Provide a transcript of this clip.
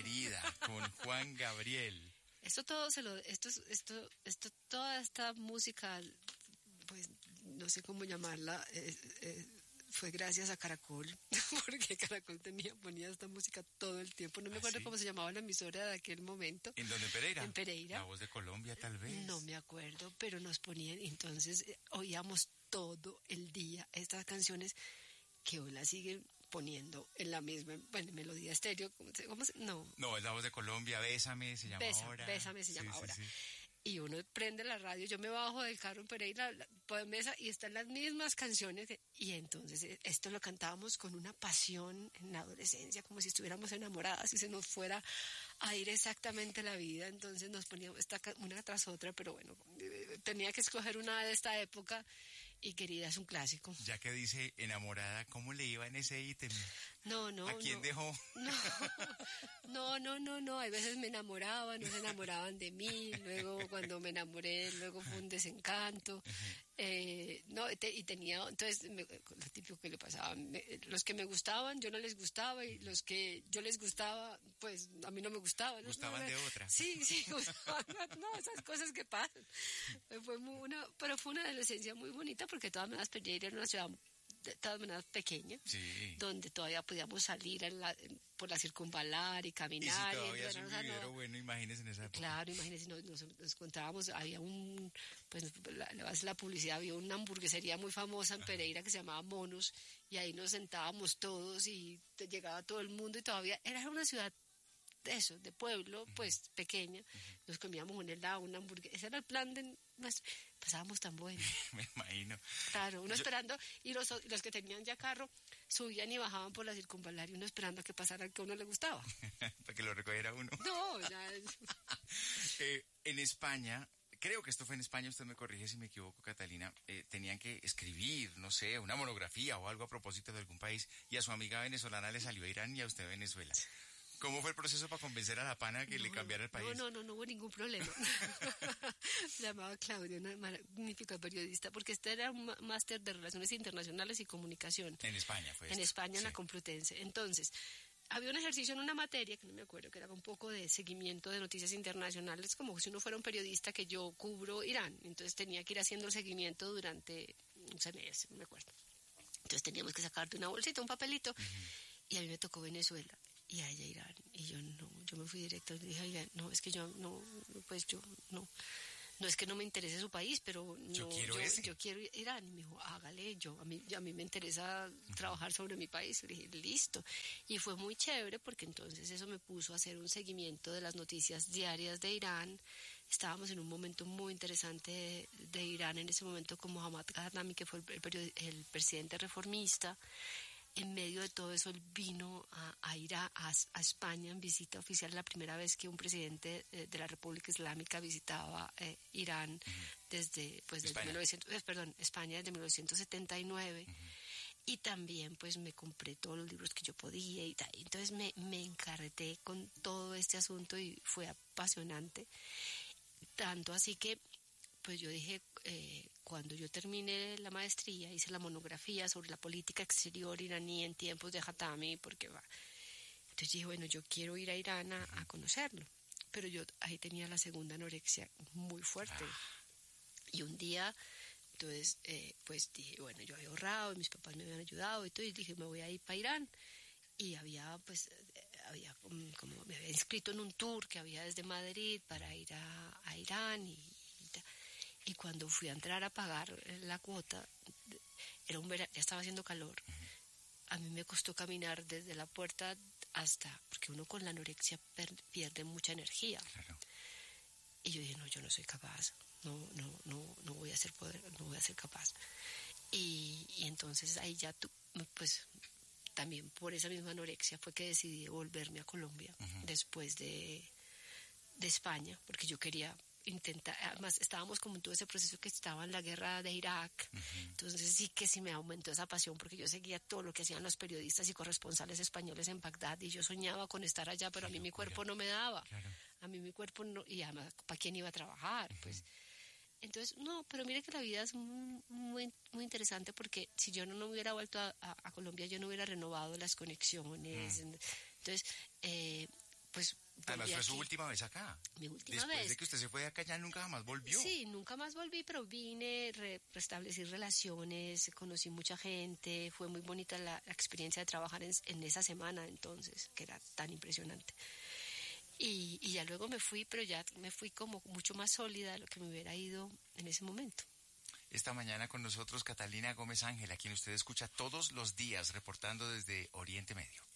querida, con Juan Gabriel. Toda esta música, pues no sé cómo llamarla, fue gracias a Caracol, porque Caracol ponía esta música todo el tiempo. No me acuerdo ¿sí? cómo se llamaba la emisora de aquel momento. ¿En dónde, Pereira? En Pereira. La Voz de Colombia, tal vez. No me acuerdo, pero nos ponían, entonces oíamos todo el día estas canciones que hoy las siguen poniendo en la misma, melodía estéreo. No, es La Voz de Colombia, Bésame se llama ahora. Bésame se llama ahora. Sí. Y uno prende la radio, yo me bajo del carro en Pereira, por mesa, y están las mismas canciones. Y entonces esto lo cantábamos con una pasión en la adolescencia, como si estuviéramos enamoradas y se nos fuera a ir exactamente la vida. Entonces nos poníamos una tras otra, pero bueno, tenía que escoger una de esta época. Y Querida es un clásico. Ya que dice enamorada, ¿cómo le iba en ese ítem? No. ¿A quién dejó? No. Hay veces me enamoraban, no se enamoraban de mí. Luego, cuando me enamoré, luego fue un desencanto. Y tenía, entonces, lo típico que le pasaba. Los que me gustaban, yo no les gustaba. Y los que yo les gustaba, pues a mí no me gustaban. Gustaban de otra. Sí, gustaban. No, esas cosas que pasan. Pero fue una adolescencia muy bonita, porque de todas maneras Pereira era una ciudad de todas maneras pequeña, sí, donde todavía podíamos salir por la circunvalar y caminar. Y si todavía es un vividero bueno, imagínense en esa época. Claro, imagínense, nos encontrábamos, había la publicidad, había una hamburguesería muy famosa en Pereira que se llamaba Monos, y ahí nos sentábamos todos y llegaba todo el mundo, y todavía era una ciudad de pueblo, pues pequeña. Nos comíamos un helado, una hamburguesa, ese era el plan de nuestro. Pasábamos tan bueno. Me imagino. Claro, uno esperando, y los que tenían ya carro subían y bajaban por la circunvalar, y uno esperando a que pasara el que a uno le gustaba. Para que lo recogiera uno. No, ya. En España, creo que esto fue en España, usted me corrige si me equivoco, Catalina, tenían que escribir, no sé, una monografía o algo a propósito de algún país, y a su amiga venezolana le salió a Irán y a usted a Venezuela. ¿Cómo fue el proceso para convencer a la pana que le cambiara el país? No hubo ningún problema. Se llamaba Claudia, una magnífica periodista, porque este era un máster de Relaciones Internacionales y Comunicación. En España fue esto. En España, en la Complutense. Entonces, había un ejercicio en una materia, que no me acuerdo, que era un poco de seguimiento de noticias internacionales, como si uno fuera un periodista que yo cubro Irán. Entonces tenía que ir haciendo el seguimiento durante un semestre, no me acuerdo. Entonces teníamos que sacar de una bolsita un papelito, y a mí me tocó Venezuela. Y a ella Irán, y yo me fui directo y le dije a Irán, no es que yo no es que no me interese su país, pero yo quiero Irán. Y me dijo, hágale, a mí me interesa trabajar sobre mi país. Le dije, listo. Y fue muy chévere, porque entonces eso me puso a hacer un seguimiento de las noticias diarias de Irán. Estábamos en un momento muy interesante de Irán en ese momento con Mohammad Ghaznami, que fue el presidente reformista. En medio de todo eso, él vino a ir a España en visita oficial, la primera vez que un presidente de la República Islámica visitaba Irán desde España desde 1979. Y también pues me compré todos los libros que yo podía y tal. Entonces me encarreté con todo este asunto y fue apasionante. Tanto así que pues yo dije, cuando yo terminé la maestría, hice la monografía sobre la política exterior iraní en tiempos de Khatami, entonces dije, bueno, yo quiero ir a Irán a conocerlo, pero yo ahí tenía la segunda anorexia muy fuerte. Y un día, entonces, pues dije, bueno, yo había ahorrado, y mis papás me habían ayudado y todo, y dije, me voy a ir para Irán. Y había como me había inscrito en un tour que había desde Madrid para ir a Irán y cuando fui a entrar a pagar la cuota, era un verano, ya estaba haciendo calor. A mí me costó caminar desde la puerta porque uno con la anorexia pierde mucha energía. Claro. Y yo dije, no, yo no soy capaz, no voy a ser capaz. Y entonces ahí ya pues también por esa misma anorexia fue que decidí volverme a Colombia después de España, porque yo quería intentar, además estábamos como en todo ese proceso que estaba en la guerra de Irak, entonces sí me aumentó esa pasión, porque yo seguía todo lo que hacían los periodistas y corresponsales españoles en Bagdad, y yo soñaba con estar allá, pero a mí mi cuerpo no me daba, a mí mi cuerpo no, y además, ¿para quién iba a trabajar? Pues entonces, pero mire que la vida es muy, muy interesante, porque si yo no hubiera vuelto a Colombia, yo no hubiera renovado las conexiones. Entonces, pues... Además fue su última vez acá. Mi última vez. Después de que usted se fue de acá ya nunca jamás volvió. Sí, nunca más volví, pero vine, restablecí relaciones, conocí mucha gente, fue muy bonita la experiencia de trabajar en esa semana entonces, que era tan impresionante. Y ya luego me fui, pero ya me fui como mucho más sólida de lo que me hubiera ido en ese momento. Esta mañana con nosotros Catalina Gómez Ángel, a quien usted escucha todos los días reportando desde Oriente Medio.